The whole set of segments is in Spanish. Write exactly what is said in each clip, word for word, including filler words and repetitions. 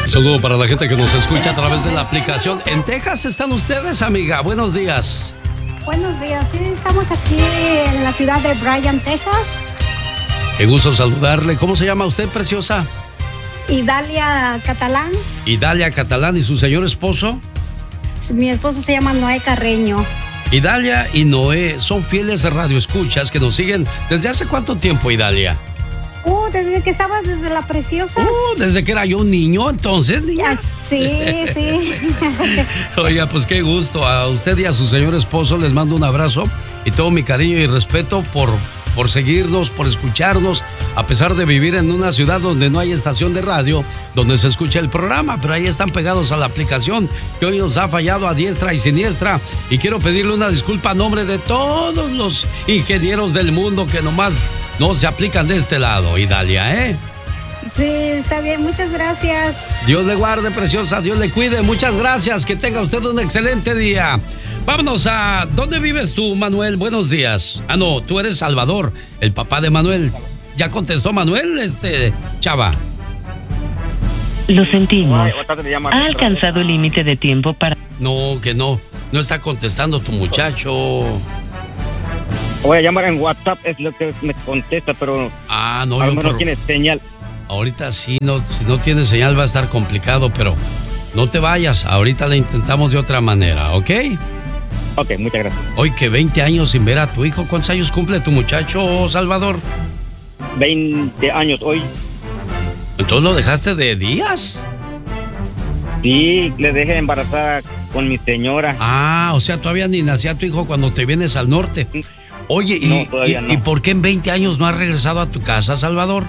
Saludo para la gente que nos escucha a través de la aplicación. ¿En Texas están ustedes, amiga? Buenos días. Buenos días, sí, estamos aquí en la ciudad de Bryan, Texas. Qué gusto saludarle. ¿Cómo se llama usted, preciosa? Idalia Catalán. Idalia Catalán. ¿Y su señor esposo? Mi esposo se llama Noé Carreño. Idalia y Noé son fieles radioescuchas que nos siguen desde hace cuánto tiempo, Idalia. Uh, desde que estabas desde la preciosa. Uh, desde que era yo un niño, entonces, niña. Sí, sí. Oiga, pues qué gusto. A usted y a su señor esposo les mando un abrazo y todo mi cariño y respeto por, por seguirnos, por escucharnos, a pesar de vivir en una ciudad donde no hay estación de radio, donde se escucha el programa, pero ahí están pegados a la aplicación que hoy nos ha fallado a diestra y siniestra. Y quiero pedirle una disculpa a nombre de todos los ingenieros del mundo que nomás no se aplican de este lado, Idalia, ¿eh? Sí, está bien, muchas gracias. Dios le guarde, preciosa, Dios le cuide, muchas gracias, que tenga usted un excelente día. Vámonos a... ¿Dónde vives tú, Manuel? Buenos días. Ah, no, tú eres Salvador, el papá de Manuel. ¿Ya contestó Manuel, este, chava? Lo sentimos. Ha alcanzado el límite de tiempo para... No, que no, no está contestando tu muchacho. Voy a llamar en WhatsApp, es lo que me contesta, pero ah, no, a lo yo, mejor pero, no tiene señal. Ahorita sí, no, si no tiene señal va a estar complicado, pero no te vayas, ahorita le intentamos de otra manera, ¿ok? Ok, muchas gracias. Hoy que veinte años sin ver a tu hijo, ¿cuántos años cumple tu muchacho, Salvador? veinte años hoy. ¿Entonces lo dejaste de días? Sí, le dejé embarazada con mi señora. Ah, o sea, todavía ni nacía tu hijo cuando te vienes al norte. Oye, no, y, y, no. ¿y por qué en veinte años no has regresado a tu casa, Salvador?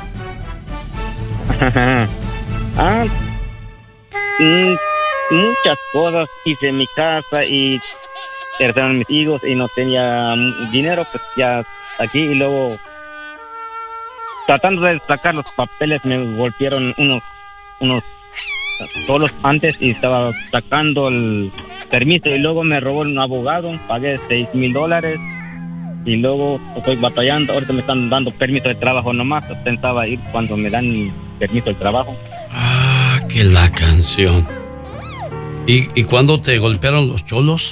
ah, mm, muchas cosas hice en mi casa y perdieron mis hijos y no tenía dinero, pues ya aquí y luego tratando de sacar los papeles me golpearon unos unos solos antes y estaba sacando el permiso y luego me robó un abogado, pagué seis mil dólares. Y luego estoy batallando, ahorita me están dando permiso de trabajo nomás, pensaba ir cuando me dan permiso de trabajo. Ah, que la canción. ¿Y, y cuándo te golpearon los cholos?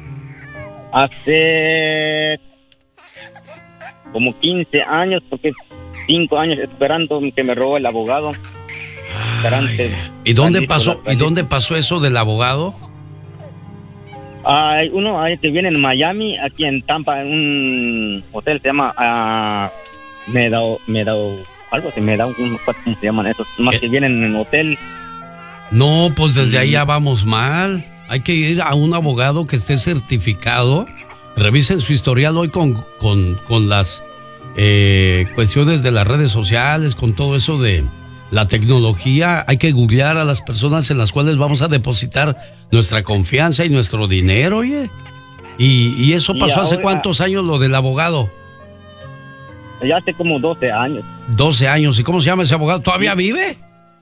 Hace como quince años, porque cinco años esperando que me robó el abogado. Ay, ¿Y dónde pasó? ¿Y dónde pasó eso del abogado? Hay uno ahí que viene en Miami, aquí en Tampa, en un hotel se llama uh, Meadow, Meadow, algo así, Meadow, ¿cómo se llaman esos? Más ¿Qué? Que vienen en hotel. No, pues desde ahí ya vamos mal. Hay que ir a un abogado que esté certificado. Revisen su historial hoy con, con, con las eh, cuestiones de las redes sociales, con todo eso de la tecnología. Hay que googlear a las personas en las cuales vamos a depositar nuestra confianza y nuestro dinero, oye. Y, y eso pasó y ahora, hace cuántos años lo del abogado. Ya hace como doce años. doce años. ¿Y cómo se llama ese abogado? ¿Todavía sí. vive?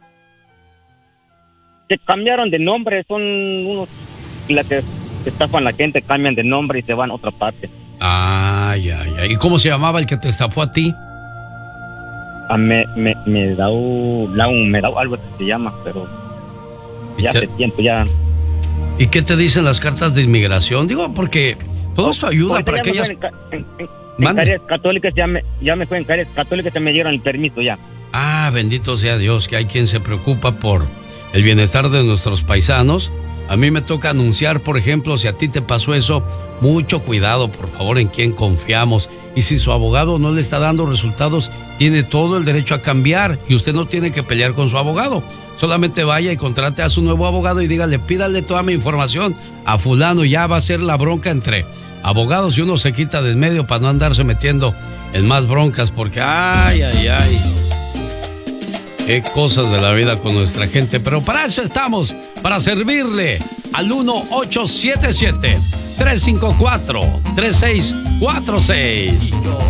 Se cambiaron de nombre, son unos la que estafan a la gente, cambian de nombre y se van a otra parte. Ah, ya, ya. ¿Y cómo se llamaba el que te estafó a ti? Ah, me, me, me da un, me da algo que se llama, pero ya te... hace tiempo ya. ¿Y qué te dicen las cartas de inmigración? Digo, porque todo esto ayuda porque para aquellas... En, en, en, en Carías Católicas ya me, ya me fue en Carías Católicas, ya me dieron el permiso ya. Ah, bendito sea Dios, que hay quien se preocupa por el bienestar de nuestros paisanos. A mí me toca anunciar, por ejemplo, si a ti te pasó eso, mucho cuidado, por favor, en quién confiamos. Y si su abogado no le está dando resultados, tiene todo el derecho a cambiar y usted no tiene que pelear con su abogado. Solamente vaya y contrate a su nuevo abogado y dígale, pídale toda mi información a fulano. Ya va a ser la bronca entre abogados y uno se quita de en medio para no andarse metiendo en más broncas, porque ay, ay, ay. Qué cosas de la vida con nuestra gente, pero para eso estamos, para servirle al uno ocho siete siete, tres cinco cuatro, tres seis cuatro seis.